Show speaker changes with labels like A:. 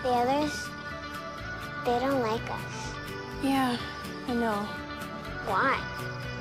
A: The others, they don't like us.
B: Yeah, I know.
A: Why?